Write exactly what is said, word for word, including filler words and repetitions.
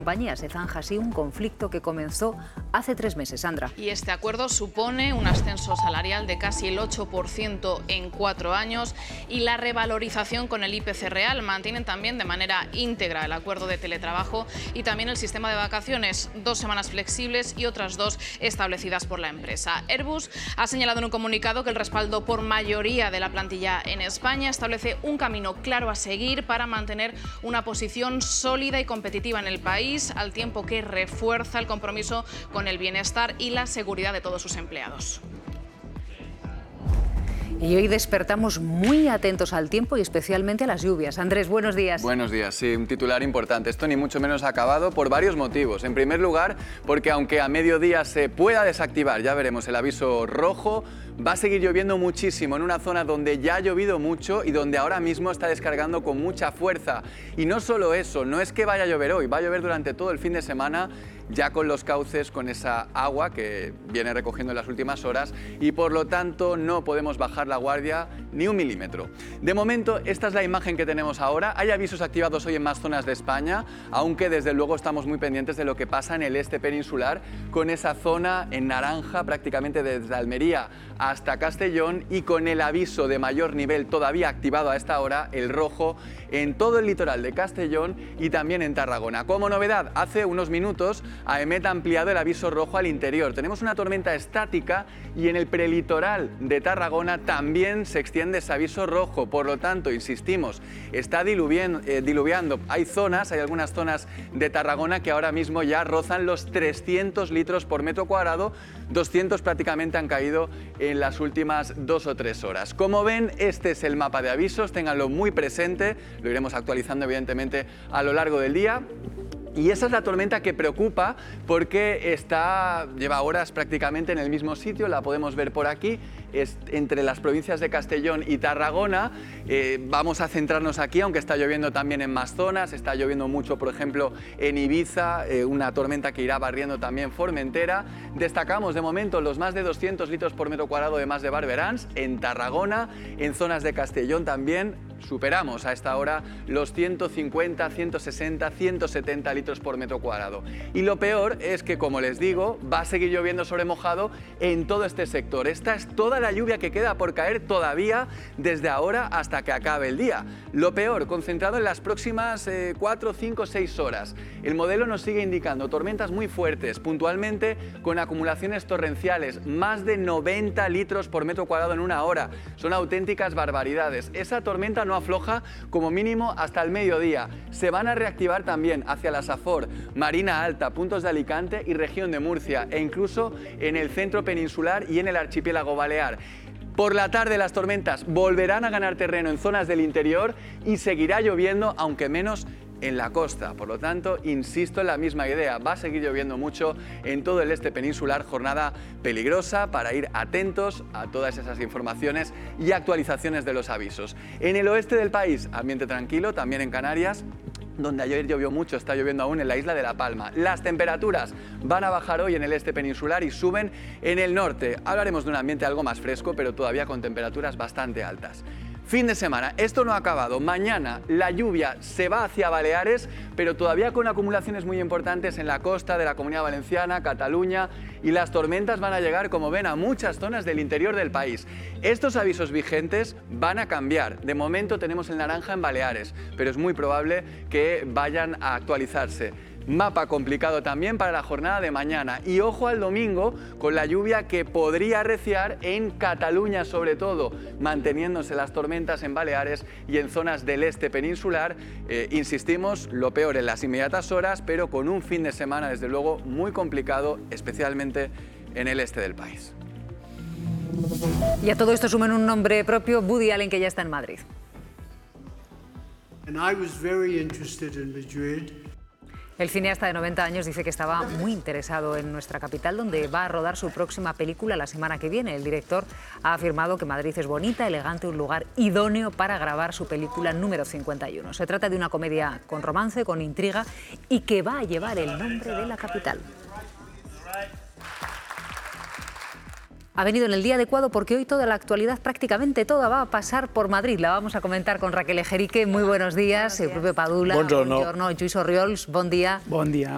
compañía. Se zanja así un conflicto que comenzó hace tres meses, Sandra. Y este acuerdo supone un ascenso salarial de casi el ocho por ciento en cuatro años y la revalorización con el I P C real. Mantienen también de manera íntegra el acuerdo de teletrabajo y también el sistema de vacaciones, dos semanas flexibles y otras dos establecidas por la empresa. Airbus ha señalado en un comunicado que el respaldo por mayoría de la plantilla en España establece un camino claro a seguir para mantener una posición sólida y competitiva en el país, al tiempo que refuerza el compromiso con el bienestar y la seguridad de todos sus empleados. Y hoy despertamos muy atentos al tiempo y especialmente a las lluvias. Andrés, buenos días. Buenos días, sí, un titular importante. Esto ni mucho menos ha acabado por varios motivos. En primer lugar, porque aunque a mediodía se pueda desactivar, ya veremos, el aviso rojo, va a seguir lloviendo muchísimo en una zona donde ya ha llovido mucho y donde ahora mismo está descargando con mucha fuerza. Y no solo eso, no es que vaya a llover hoy, va a llover durante todo el fin de semana, ya con los cauces, con esa agua que viene recogiendo en las últimas horas y por lo tanto no podemos bajar la guardia ni un milímetro. De momento, esta es la imagen que tenemos ahora. Hay avisos activados hoy en más zonas de España, aunque desde luego estamos muy pendientes de lo que pasa en el este peninsular, con esa zona en naranja prácticamente desde Almería hasta Castellón y con el aviso de mayor nivel todavía activado a esta hora, el rojo, en todo el litoral de Castellón y también en Tarragona. Como novedad, hace unos minutos AEMET ha ampliado el aviso rojo al interior. Tenemos una tormenta estática y en el prelitoral de Tarragona también se extiende ese aviso rojo. Por lo tanto, insistimos, está diluviando, eh, diluviando. Hay zonas, hay algunas zonas de Tarragona que ahora mismo ya rozan los trescientos litros por metro cuadrado. doscientos prácticamente han caído en las últimas dos o tres horas. Como ven, este es el mapa de avisos, ténganlo muy presente, lo iremos actualizando evidentemente a lo largo del día. Y esa es la tormenta que preocupa porque está, lleva horas prácticamente en el mismo sitio, la podemos ver por aquí, es entre las provincias de Castellón y Tarragona. Eh, vamos a centrarnos aquí, aunque está lloviendo también en más zonas, está lloviendo mucho, por ejemplo, en Ibiza, eh, una tormenta que irá barriendo también Formentera. Destacamos de momento los más de doscientos litros por metro cuadrado de Mas de Barberans, en Tarragona, en zonas de Castellón también. Superamos a esta hora los ciento cincuenta, ciento sesenta, ciento setenta litros por metro cuadrado. Y lo peor es que, como les digo, va a seguir lloviendo sobre mojado en todo este sector. Esta es toda la lluvia que queda por caer todavía desde ahora hasta que acabe el día. Lo peor, concentrado en las próximas eh, cuatro, cinco, seis horas. El modelo nos sigue indicando tormentas muy fuertes, puntualmente con acumulaciones torrenciales, más de noventa litros por metro cuadrado en una hora. Son auténticas barbaridades. Esa tormenta no afloja como mínimo hasta el mediodía. Se van a reactivar también hacia la Safor, Marina Alta, puntos de Alicante y región de Murcia, e incluso en el centro peninsular y en el archipiélago balear. Por la tarde las tormentas volverán a ganar terreno en zonas del interior y seguirá lloviendo, aunque menos en la costa. Por lo tanto, insisto en la misma idea, va a seguir lloviendo mucho en todo el este peninsular, jornada peligrosa para ir atentos a todas esas informaciones y actualizaciones de los avisos. En el oeste del país, ambiente tranquilo, también en Canarias, donde ayer llovió mucho, está lloviendo aún en la isla de La Palma. Las temperaturas van a bajar hoy en el este peninsular y suben en el norte. Hablaremos de un ambiente algo más fresco, pero todavía con temperaturas bastante altas. Fin de semana, esto no ha acabado. Mañana la lluvia se va hacia Baleares, pero todavía con acumulaciones muy importantes en la costa de la Comunidad Valenciana, Cataluña, y las tormentas van a llegar, como ven, a muchas zonas del interior del país. Estos avisos vigentes van a cambiar. De momento tenemos el naranja en Baleares, pero es muy probable que vayan a actualizarse. Mapa complicado también para la jornada de mañana y ojo al domingo con la lluvia que podría arreciar en Cataluña, sobre todo manteniéndose las tormentas en Baleares y en zonas del este peninsular. Eh, insistimos, lo peor en las inmediatas horas, pero con un fin de semana desde luego muy complicado, especialmente en el este del país. Y a todo esto sumen un nombre propio, Woody Allen, que ya está en Madrid. And I was very interested in Madrid. El cineasta de noventa años dice que estaba muy interesado en nuestra capital, donde va a rodar su próxima película la semana que viene. El director ha afirmado que Madrid es bonita, elegante, un lugar idóneo para grabar su película número cincuenta y uno. Se trata de una comedia con romance, con intriga y que va a llevar el nombre de la capital. Ha venido en el día adecuado porque hoy toda la actualidad, prácticamente toda, va a pasar por Madrid. La vamos a comentar con Raquel Ejerique. Muy buenos días. El propio Padula. Buongiorno. Buongiorno. Lluís Orriols, buen día. Buen día.